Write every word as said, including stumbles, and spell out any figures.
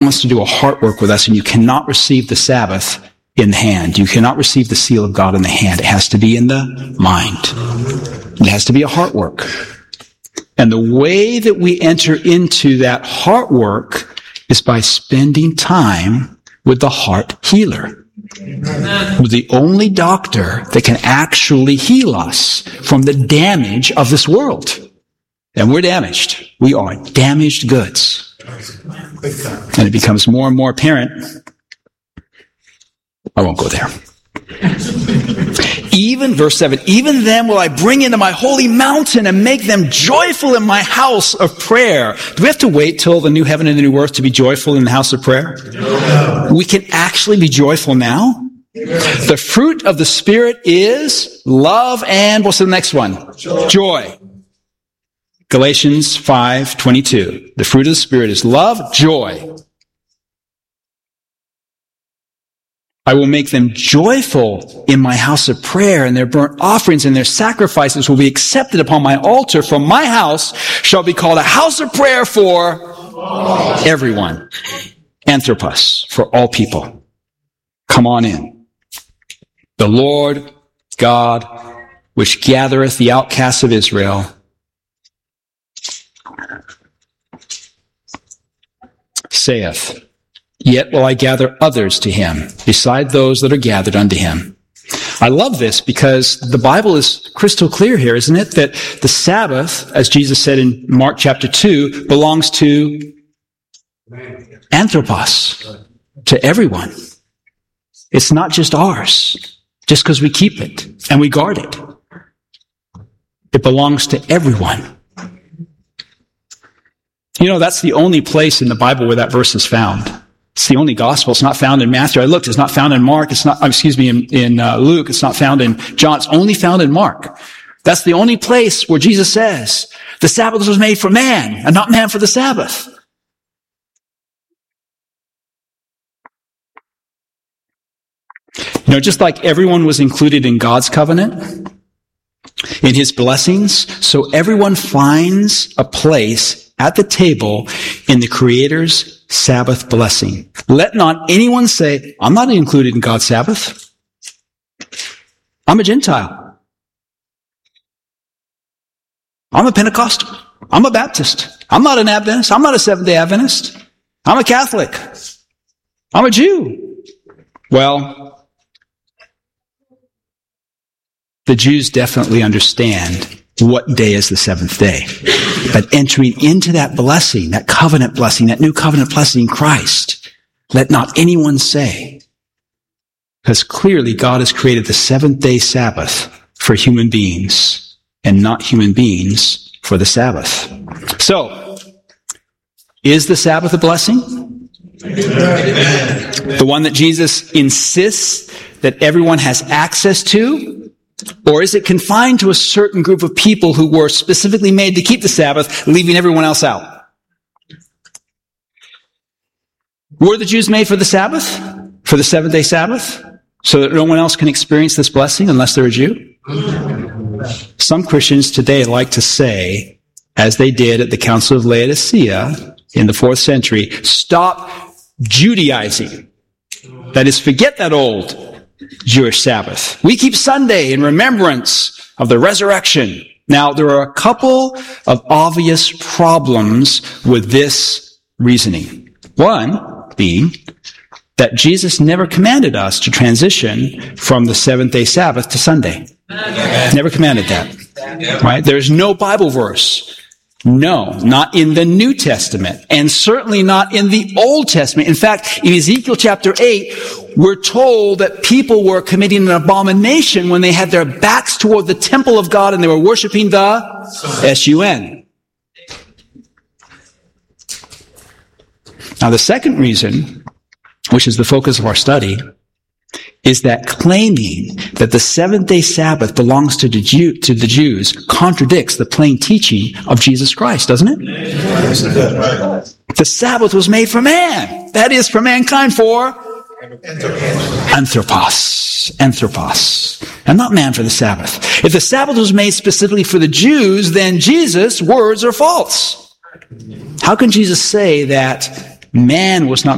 wants to do a heart work with us, and you cannot receive the Sabbath in the hand. You cannot receive the seal of God in the hand. It has to be in the mind. It has to be a heart work. And the way that we enter into that heart work is by spending time with the heart healer. With the only doctor that can actually heal us from the damage of this world. And we're damaged. We are damaged goods. And it becomes more and more apparent. I won't go there. Even, verse seven, even then will I bring into my holy mountain and make them joyful in my house of prayer. Do we have to wait till the new heaven and the new earth to be joyful in the house of prayer? No. We can actually be joyful now. Yes. The fruit of the Spirit is love and, what's the next one? Joy. Joy. Galatians five twenty-two. The fruit of the Spirit is love, joy. I will make them joyful in my house of prayer, and their burnt offerings and their sacrifices will be accepted upon my altar. From my house shall be called a house of prayer for everyone. Anthropos, for all people. Come on in. The Lord God, which gathereth the outcasts of Israel, saith, yet will I gather others to him, beside those that are gathered unto him. I love this because the Bible is crystal clear here, isn't it? That the Sabbath, as Jesus said in Mark chapter two, belongs to anthropos, to everyone. It's not just ours, just because we keep it and we guard it. It belongs to everyone. You know, that's the only place in the Bible where that verse is found. It's the only gospel. It's not found in Matthew. I looked. It's not found in Mark. It's not, excuse me, in, in uh, Luke. It's not found in John. It's only found in Mark. That's the only place where Jesus says, the Sabbath was made for man and not man for the Sabbath. You know, just like everyone was included in God's covenant, in his blessings, so everyone finds a place at the table in the Creator's Sabbath blessing. Let not anyone say, I'm not included in God's Sabbath. I'm a Gentile. I'm a Pentecostal. I'm a Baptist. I'm not an Adventist. I'm not a Seventh-day Adventist. I'm a Catholic. I'm a Jew. Well, the Jews definitely understand what day is the seventh day. But entering into that blessing, that covenant blessing, that new covenant blessing in Christ, let not anyone say, because clearly God has created the seventh day Sabbath for human beings and not human beings for the Sabbath. So, is the Sabbath a blessing? Amen. The one that Jesus insists that everyone has access to? Or is it confined to a certain group of people who were specifically made to keep the Sabbath, leaving everyone else out? Were the Jews made for the Sabbath? For the seventh-day Sabbath? So that no one else can experience this blessing unless they're a Jew? Some Christians today like to say, as they did at the Council of Laodicea in the fourth century, stop Judaizing. That is, forget that old Jewish Sabbath. We keep Sunday in remembrance of the resurrection. Now, there are a couple of obvious problems with this reasoning. One being that Jesus never commanded us to transition from the seventh-day Sabbath to Sunday. Never commanded that. Right? There's no Bible verse. No, not in the New Testament, and certainly not in the Old Testament. In fact, in Ezekiel chapter eight, we're told that people were committing an abomination when they had their backs toward the temple of God and they were worshiping the S U N. Now, the second reason, which is the focus of our study, is that claiming that the seventh-day Sabbath belongs to the, Jew, to the Jews contradicts the plain teaching of Jesus Christ, doesn't it? The Sabbath was made for man. That is, for mankind, for anthropos. Anthropos. And not man for the Sabbath. If the Sabbath was made specifically for the Jews, then Jesus' words are false. How can Jesus say that man was not